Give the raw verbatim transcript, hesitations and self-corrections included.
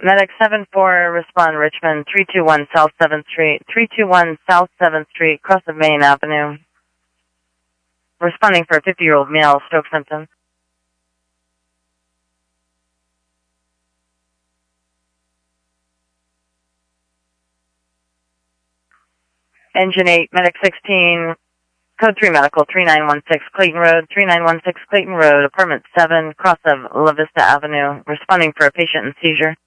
Medic seven four, respond Richmond, three two one South seventh Street, three two one South seventh Street, cross of Main Avenue. Responding for a fifty-year-old male, stroke symptoms. Engine eight, Medic sixteen, Code three Medical, three nine one six Clayton Road, three nine one six Clayton Road, Apartment seven, cross of La Vista Avenue, responding for a patient in seizure.